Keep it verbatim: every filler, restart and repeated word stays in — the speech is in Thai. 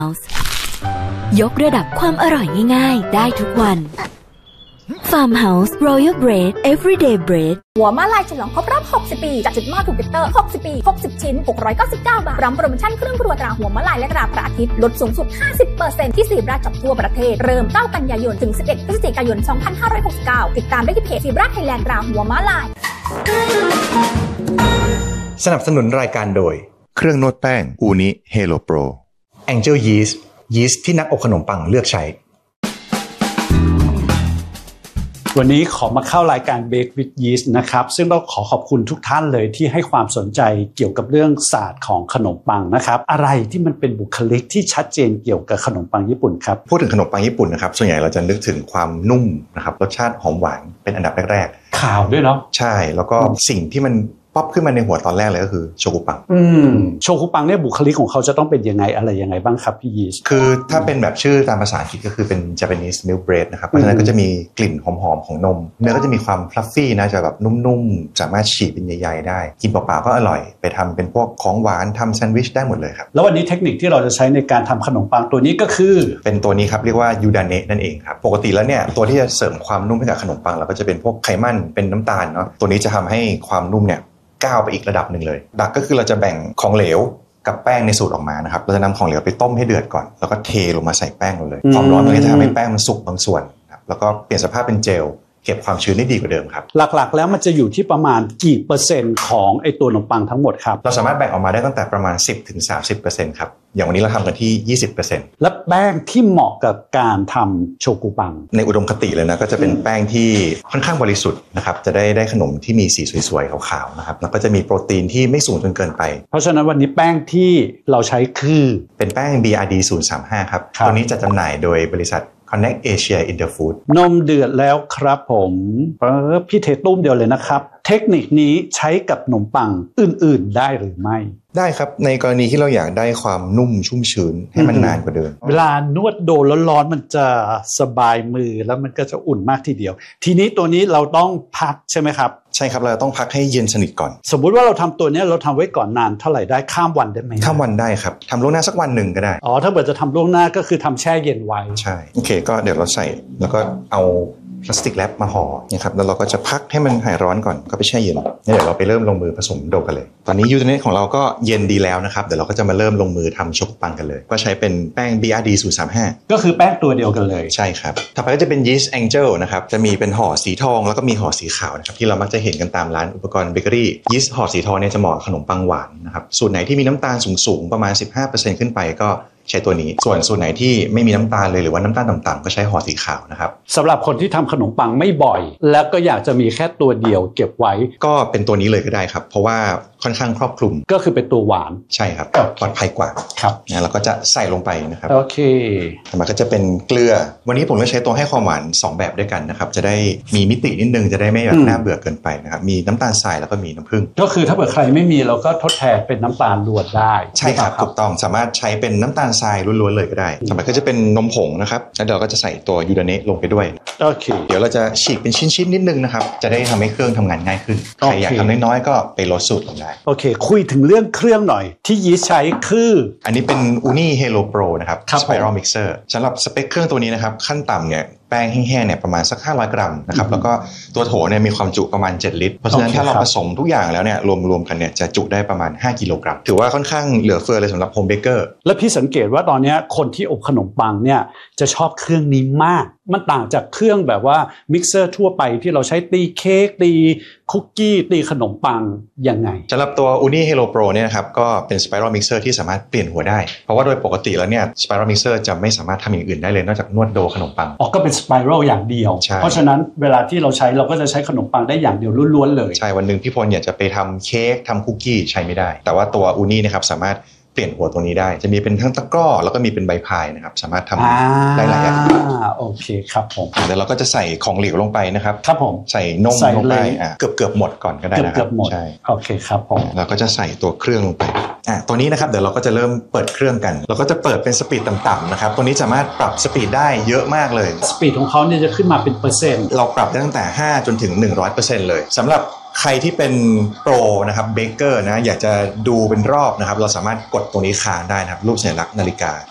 ยกระดับความอร่อยง่ายๆได้ทุกวัน Farmhouse Royal Bread Everyday Bread หัวม้าลายฉลองครบรอบหกสิบปีจากจุดหม้อถูกเกตเตอร์หกสิบปีหกสิบชิ้นหกร้อยเก้าสิบเก้าบาทพร้อมโปรโมชั่นเครื่องครัวตราหัวม้าลายและตราพระอาทิตย์ลดสูงสุด ห้าสิบเปอร์เซ็นต์ ที่ซีบราจับทั่วประเทศเริ่มเก้ากันยายนถึงสิบเอ็ดพฤศจิกายนสองพันห้าร้อยหกสิบเก้าติดตามได้ที่เพจซีบราไทยแลนด์ตราหัวม้าลายสนับสนุนรายการโดยเครื่องนวดแป้งอูนิเฮโลโปร Angel Yeast ยีสต์ที่นักอบขนมปังเลือกใช้วันนี้ขอมาเข้ารายการ Bake with Yeast นะครับซึ่งต้องขอขอบคุณทุกท่านเลยที่ให้ความสนใจเกี่ยวกับเรื่องศาสตร์ของขนมปังนะครับอะไรที่มันเป็นบุคลิกที่ชัดเจนเกี่ยวกับขนมปังญี่ปุ่นครับพูดถึงขนมปังญี่ปุ่นนะครับส่วนใหญ่เราจะนึกถึงความนุ่มนะครับรสชาติหอมหวานเป็นอันดับแรกๆขาวด้วยเนาะใช่แล้วก็สิ่งที่มันป๊อปขึ้นมาในหัวตอนแรกเลยก็คือโชกุปังอืมโชกุปังเนี่ยบุคลิกของเขาจะต้องเป็นยังไงอะไรยังไงบ้างครับพี่ยีสคือถ้าเป็นแบบชื่อตามภาษาอังกฤษก็คือเป็น Japanese milk bread นะครับเพราะฉะนั้นก็จะมีกลิ่นหอมๆของนมเนื้อก็จะมีความฟลัฟฟี่นะจะแบบนุ่มๆสามารถฉีกเป็นใยๆได้กินเปล่าๆก็อร่อยไปทำเป็นพวกของหวานทำแซนด์วิชได้หมดเลยครับแล้ววันนี้เทคนิคที่เราจะใช้ในการทำขนมปังตัวนี้ก็คือเป็นตัวนี้ครับเรียกว่ายูดาเนะนั่นเองครับปกติแล้วเนี่ยตัวที่จะเสริมความนุ่มให้กับขนมปังเราก็จะเป็นพวกไขมันเป็นน้ำตาลเนาะตัวนี้จะทำให้ความนุ่มเนี่ยก้าวไปอีกระดับหนึ่งเลยดักก็คือเราจะแบ่งของเหลวกับแป้งในสูตรออกมานะครับเราจะนำของเหลวไปต้มให้เดือดก่อนแล้วก็เทลงมาใส่แป้งเลยความร้อนมันก็จะทำให้แป้งมันสุกบางส่วนแล้วก็เปลี่ยนสภาพเป็นเจลเก็บความชื้นได้ดีกว่าเดิมครับหลักๆแล้วมันจะอยู่ที่ประมาณกี่เปอร์เซ็นต์ของไอตัวขนมปังทั้งหมดครับเราสามารถแบ่งออกมาได้ตั้งแต่ประมาณ สิบถึงสามสิบเปอร์เซ็นต์ ครับอย่างวันนี้เราทำกันที่ ยี่สิบเปอร์เซ็นต์และแป้งที่เหมาะกับการทำโชกุปังในอุดมคติเลยนะก็จะเป็นแป้งที่ค่อนข้างบริสุทธิ์นะครับจะได้ได้ขนมที่มีสีสวยๆขาวๆนะครับแล้วก็จะมีโปรตีนที่ไม่สูงจนเกินไปเพราะฉะนั้นวันนี้แป้งที่เราใช้คือเป็นแป้ง บี อาร์ ดี ศูนย์สามห้า ครับตัวนี้จะจำหน่ายโดยบริษัทConnect Asia Interfood นมเดือดแล้วครับผมพี่เทตุ้มเดียวเลยนะครับเทคนิคนี้ใช้กับขนมปังอื่นๆได้หรือไม่ได้ครับในกรณีที่เราอยากได้ความนุ่มชุ่มชื้นให้มันนานกว่าเดิมเวลานวดโดนร้อนๆมันจะสบายมือแล้วมันก็จะอุ่นมากทีเดียวทีนี้ตัวนี้เราต้องพักใช่ไหมครับใช่ครับเราต้องพักให้เย็นสนิทก่อนสมมุติว่าเราทำตัวนี้เราทำไว้ก่อนนานเท่าไหร่ได้ข้ามวันได้ไหมข้ามวันได้ครับทำล่วงหน้าสักวันหนึ่งก็ได้อ๋อถ้าเกิดจะทำล่วงหน้าก็คือทำแช่เย็นไว้ใช่โอเคก็เดี๋ยวเราใส่แล้วก็เอาพลาสติกแรปมาห่อนะครับแล้วเราก็จะพักให้มันหายร้อนก่อนก็ไปแช่เย็นนี่เดี๋ยวเราไปเริ่มลงมือผสมโดกันเลยตอนนี้ยูเทเนสของเราก็เย็นดีแล้วนะครับเดี๋ยวเราก็จะมาเริ่มลงมือทำโชกุปังกันเลยก็ใช้เป็นแป้ง บี อาร์ ดี ศูนย์สามห้าก็คือแป้งตัวเดียวกันเลยใช่ครับต่อไปก็จะเป็นยีสต์ Angel นะครับจะมีเป็นห่อสีทองแล้วก็มีห่อสีขาวนะครับที่เรามักจะเห็นกันตามร้านอุปกรณ์เบเกอรี่ยีสต์ห่อสีทองเนี่ยจะเหมาะกับขนมปังหวานนะครับสูตรไหนที่มีน้ำตาลสูงๆประมาณ สิบห้าเปอร์เซ็นต์ ขึ้นไปก็ใช้ตัวนี้ส่วนสูตรไหนที่ไม่มีน้ำตาลเลยหรือว่าน้ำตาลต่ำๆก็ใช้ห่อสีขาวนะครับสำหรับคนที่ทำขนมปังไม่บ่อยแล้วก็อยากจะมีแค่ตัวเดียวเก็บไว้ก็เป็นตัวนี้เลยก็ได้ครับเพราะว่าค่อนข้างครอบคลุมก็คือเป็นตัวหวานใช่ครับปลอดภัยกว่าครับนะเราก็จะใส่ลงไปนะครับโอเคมันก็จะเป็นเกลือวันนี้ผมก็ใช้ตัวให้ความหวานสองแบบด้วยกันนะครับจะได้มีมิตินิดนึงจะได้ไม่แบบน่าเบื่อเกินไปนะครับมีน้ำตาลทรายแล้วก็มีน้ำผึ้งก็คือถ้าเกิดใครไม่มีเราก็ทดแทนเป็นน้ำตาลล้วนได้ใช่ครับถูกต้องสามารถใช้เป็นน้ำตาลทรายล้วนๆเลยก็ได้ต่อไปก็จะเป็นนมผงนะครับแล้วเดี๋ยวเราก็จะใส่ตัวยูดาเนะลงไปด้วยโอเคเดี๋ยวเราจะฉีกเป็นชิ้นๆนิดนึงนะครับจะได้ทำให้เครื่องทำงานง่ายขึ้นใครอยากทำน้อยๆก็ไปลดสูตรลงได้โอเคคุยถึงเรื่องเครื่องหน่อยที่ยีสต์ใช้คืออันนี้เป็น Uni Helo Pro นะครับ Spiral Mixer สำหรับสเปคเครื่องตัวนี้นะครับขั้นต่ำเนี่ยแป้งแห้งๆเนี่ยประมาณสักห้าร้อยกรัมนะครับแล้วก็ตัวโถเนี่ยมีความจุประมาณเจ็ดลิตรเพราะฉะนั้นถ้าเราผสมทุกอย่างแล้วเนี่ยรวมๆกันเนี่ยจะจุได้ประมาณห้ากิโลกรัมถือว่าค่อนข้างเหลือเฟือเลยสำหรับโฮมเบเกอร์แล้วพี่สังเกตว่าตอนนี้คนที่อบขนมปังเนี่ยจะชอบเครื่องนี้มากมันต่างจากเครื่องแบบว่ามิกเซอร์ทั่วไปที่เราใช้ตีเค้กตีคุกกี้ตีขนมปังยังไงสำหรับตัว Uni Helo Pro เนี่ยนะครับก็เป็น Spiral Mixer ที่สามารถเปลี่ยนหัวได้เพราะว่าโดยปกติแล้วเนี่ย Spiral Mixer จะไม่สามารถทำอย่างอื่นได้เลยนอกจากนวดโดขนมปังอ๋อก็เป็น Spiral อย่างเดียวเพราะฉะนั้นเวลาที่เราใช้เราก็จะใช้ขนมปังได้อย่างเดียวล้วนๆเลยใช่วันนึงพี่พลอยากจะไปทำเค้กทำคุกกี้ใช้ไม่ได้แต่ว่าตัว Uni นะครับสามารถเปลี่ยนหัวตัวนี้ได้จะมีเป็นทั้งตะกร้อแล้วก็มีเป็นใบพายนะครับสามารถทำได้หลายอย่างโอเคครับผมเดี๋ยวเราก็จะใส่ของเหลวลงไปนะครับครับผมใส่นมลงไปอ่ะเกือบเกือบหมดก่อนก็ได้นะครับเกือบหมดใช่โอเคครับผมเราก็จะใส่ตัวเครื่องลงไปอ่ะตัวนี้นะครับเดี๋ยวเราก็จะเริ่มเปิดเครื่องกันเราก็จะเปิดเป็นสปีดต่ำๆนะครับตัวนี้สามารถปรับสปีดได้เยอะมากเลยสปีดของเขาเนี่ยจะขึ้นมาเป็นเปอร์เซ็นต์เราปรับได้ตั้งแต่ห้าจนถึง หนึ่งร้อยเปอร์เซ็นต์ เลยสำหรับใครที่เป็นโปรนะครับเบเกอร์นะอยากจะดูเป็นรอบนะครับเราสามารถกดตรงนี้ค้างได้นะครับรูปสัญลักษณ์นาฬิกา